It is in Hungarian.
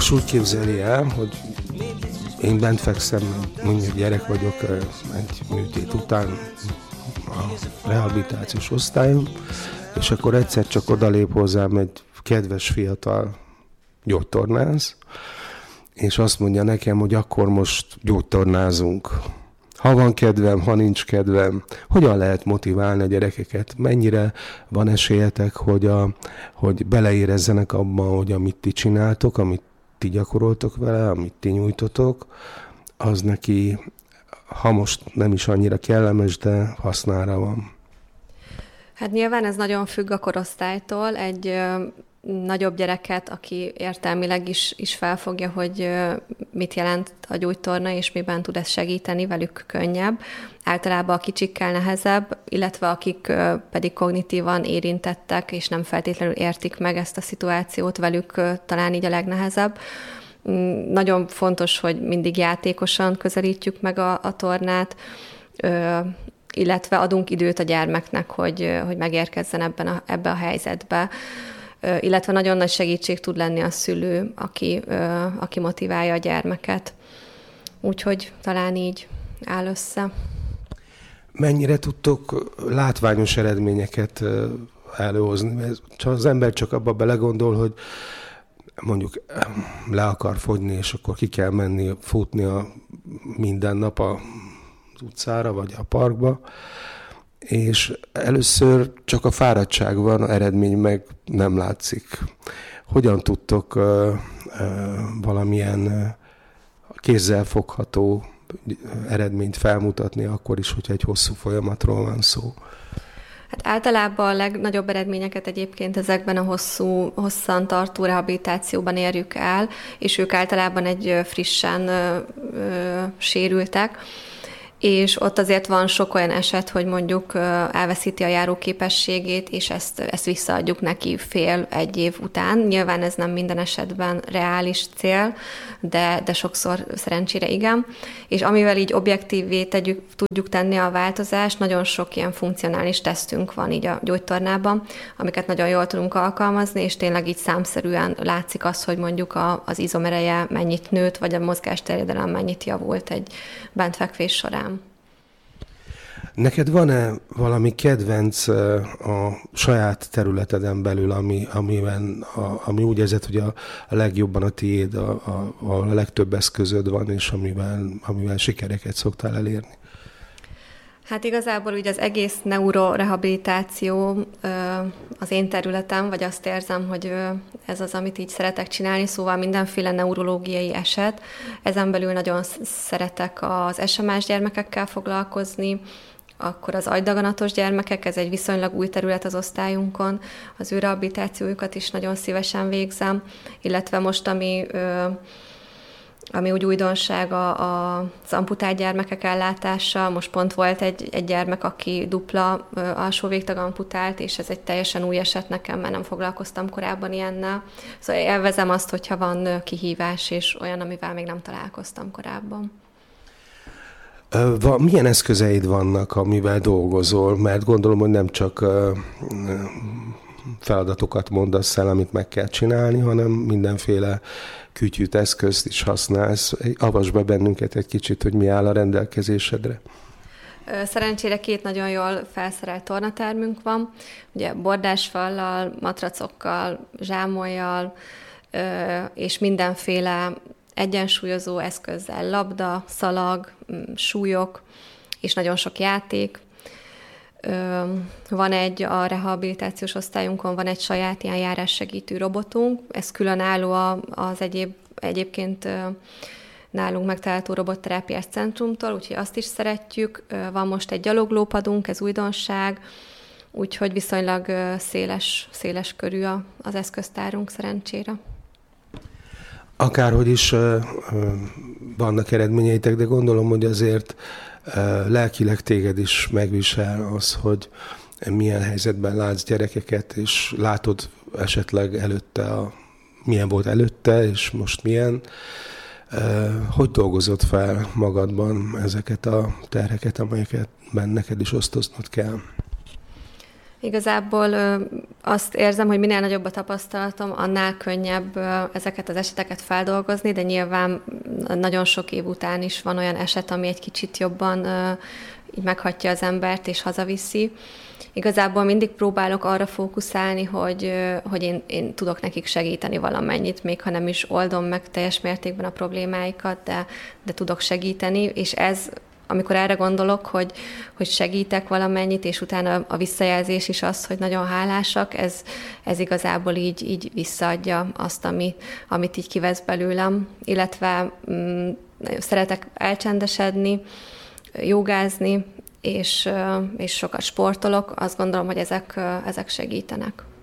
most úgy képzeli el, hogy én bent fekszem, mondjuk gyerek vagyok egy műtét után a rehabilitációs osztályon, és akkor egyszer csak odalép hozzám egy kedves fiatal gyógytornász, és azt mondja nekem, hogy akkor most gyógytornázunk. Ha van kedvem, ha nincs kedvem, hogyan lehet motiválni a gyerekeket? Mennyire van esélyetek, hogy beleérezzenek abban, hogy amit ti csináltok, amit ti gyakoroltok vele, amit ti nyújtotok, az neki, ha most nem is annyira kellemes, de hasznára van. Hát nyilván ez nagyon függ a korosztálytól. Egy nagyobb gyereket, aki értelmileg is felfogja, hogy mit jelent a gyógytorna, és miben tud ez segíteni, velük könnyebb. Általában a kicsikkel nehezebb, illetve akik pedig kognitívan érintettek, és nem feltétlenül értik meg ezt a szituációt, velük talán így a legnehezebb. Nagyon fontos, hogy mindig játékosan közelítjük meg a tornát, illetve adunk időt a gyermeknek, hogy megérkezzen ebbe a helyzetbe. Illetve nagyon nagy segítség tud lenni a szülő, aki motiválja a gyermeket. Úgyhogy talán így áll össze. Mennyire tudtok látványos eredményeket előhozni? Az ember csak abba belegondol, hogy mondjuk le akar fogyni, és akkor ki kell menni, futni minden nap az utcára, vagy a parkba, és először csak a fáradtság van, a eredmény meg nem látszik. Hogyan tudtok valamilyen kézzelfogható eredményt felmutatni, akkor is, hogyha egy hosszú folyamatról van szó? Hát általában a legnagyobb eredményeket egyébként ezekben a hosszan tartó rehabilitációban érjük el, és ők általában egy frissen sérültek, és ott azért van sok olyan eset, hogy mondjuk elveszíti a járóképességét, és ezt visszaadjuk neki fél-egy év után. Nyilván ez nem minden esetben reális cél, de sokszor szerencsére igen. És amivel így objektívvé tudjuk tenni a változást, nagyon sok ilyen funkcionális tesztünk van így a gyógytornában, amiket nagyon jól tudunk alkalmazni, és tényleg így számszerűen látszik az, hogy mondjuk az izomereje mennyit nőtt, vagy a mozgásterjedelem mennyit javult egy bentfekvés során. Neked van-e valami kedvenc a saját területeden belül, ami úgy érzed, hogy a legjobban a tiéd, a legtöbb eszközöd van, és amivel sikereket szoktál elérni? Hát igazából ugye az egész neurorehabilitáció az én területem, vagy azt érzem, hogy ez az, amit így szeretek csinálni, szóval mindenféle neurológiai eset. Ezen belül nagyon szeretek az SMA-s gyermekekkel foglalkozni, akkor az agydaganatos gyermekek, ez egy viszonylag új terület az osztályunkon, az ő rehabilitációjukat is nagyon szívesen végzem, illetve most, ami úgy újdonság az amputált gyermekek ellátása. Most pont volt egy gyermek, aki dupla alsó végtag amputált, és ez egy teljesen új eset nekem, mert nem foglalkoztam korábban ilyennel. Szóval élvezem azt, hogyha van kihívás, és olyan, amivel még nem találkoztam korábban. Milyen eszközeid vannak, amivel dolgozol? Mert gondolom, hogy nem csak feladatokat mondasz el, amit meg kell csinálni, hanem mindenféle kütyűt, eszközt is használsz. Avasd be bennünket egy kicsit, hogy mi áll a rendelkezésedre. Szerencsére 2 nagyon jól felszerelt tornatermünk van, ugye bordásfallal, matracokkal, zsámolyjal, és mindenféle egyensúlyozó eszközzel, labda, szalag, súlyok, és nagyon sok játék. Van a rehabilitációs osztályunkon van egy saját ilyen járássegítő robotunk, ez különálló az egyébként nálunk megtalálható robotterápiás centrumtól, úgyhogy azt is szeretjük. Van most egy gyaloglópadunk, ez újdonság, úgyhogy viszonylag széles körű az eszköztárunk szerencsére. Akárhogy is vannak eredményeitek, de gondolom, hogy azért lelkileg téged is megvisel az, hogy milyen helyzetben látsz gyerekeket, és látod esetleg előtte, milyen volt előtte, és most milyen. Hogy dolgozod fel magadban ezeket a terheket, amelyeket neked is osztoznod kell? Igazából azt érzem, hogy minél nagyobb a tapasztalatom, annál könnyebb ezeket az eseteket feldolgozni, de nyilván nagyon sok év után is van olyan eset, ami egy kicsit jobban így meghatja az embert és hazaviszi. Igazából mindig próbálok arra fókuszálni, hogy én tudok nekik segíteni valamennyit, még ha nem is oldom meg teljes mértékben a problémáikat, de tudok segíteni, és ez, amikor erre gondolok, hogy segítek valamennyit, és utána a visszajelzés is az, hogy nagyon hálásak, ez igazából így visszaadja azt, amit így kivesz belőlem, illetve szeretek elcsendesedni, jogázni, és sokat sportolok, azt gondolom, hogy ezek segítenek.